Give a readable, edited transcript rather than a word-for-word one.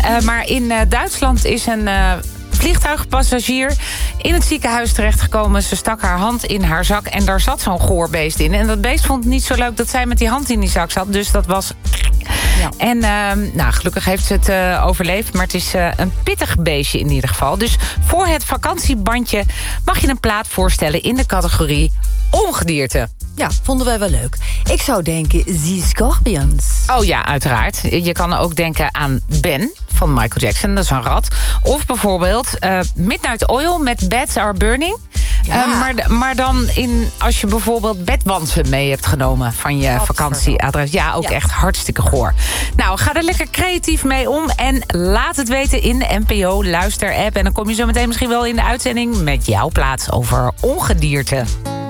Maar in Duitsland is een vliegtuigpassagier in het ziekenhuis terechtgekomen. Ze stak haar hand in haar zak en daar zat zo'n goor beest in. En dat beest vond het niet zo leuk dat zij met die hand in die zak zat. Dus dat was... Ja. En gelukkig heeft ze het overleefd. Maar het is een pittig beestje in ieder geval. Dus voor het vakantiebandje mag je een plaat voorstellen in de categorie ongedierte. Ja, vonden wij wel leuk. Ik zou denken, The Scorpions. Oh ja, uiteraard. Je kan ook denken aan Ben van Michael Jackson. Dat is een rat. Of bijvoorbeeld Midnight Oil met Beds Are Burning. Ja. Maar dan als je bijvoorbeeld bedwansen mee hebt genomen van je vakantieadres. Ja, ook echt hartstikke goor. Nou, ga er lekker creatief mee om. En laat het weten in de NPO Luister-app. En dan kom je zo meteen misschien wel in de uitzending met jouw plaats over ongedierte.